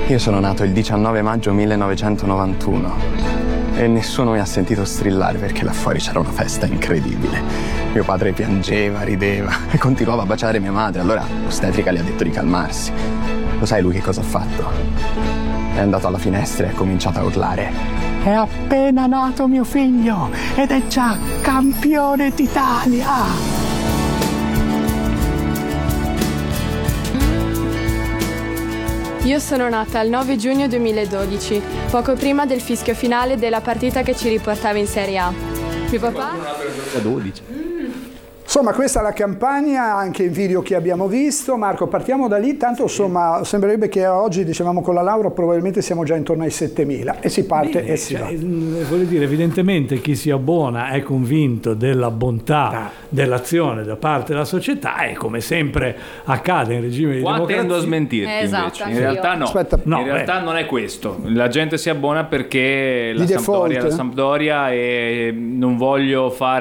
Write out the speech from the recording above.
Io sono nato il 19 maggio 1991 e nessuno mi ha sentito strillare perché là fuori c'era una festa incredibile. Mio padre piangeva, rideva e continuava a baciare mia madre. Allora l'ostetrica le ha detto di calmarsi. Lo sai lui che cosa ha fatto? È andato alla finestra e ha cominciato a urlare: è appena nato mio figlio ed è già campione d'Italia! Io sono nata il 9 giugno 2012, poco prima del fischio finale della partita che ci riportava in Serie A. Mio papà? 12. Insomma, questa è la campagna, anche in video che abbiamo visto. Marco, partiamo da lì. Tanto, insomma, sembrerebbe che oggi, dicevamo con la Laura, probabilmente siamo già intorno ai 7.000 e si parte. Bene, e si va. Voglio dire, evidentemente chi si abbona è convinto della bontà dell'azione da parte della società e, come sempre accade in regime di democrazia. Tendo a smentirti Esatto, invece. In realtà no. Aspetta. In realtà non è questo. La gente si abbona perché Di la default, Sampdoria e non voglio fare